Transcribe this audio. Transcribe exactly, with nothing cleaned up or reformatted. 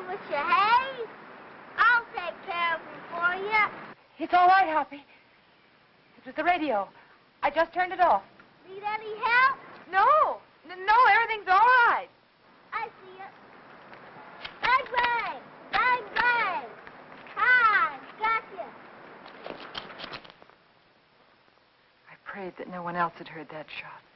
with you, hey? I'll take care of him for you. It's all right, Hoppy. It was the radio. I just turned it off. Need any help? No. N no, everything's all right. I see it. Bang, bang! Bang, bang! Ha! Gotcha! I prayed that no one else had heard that shot.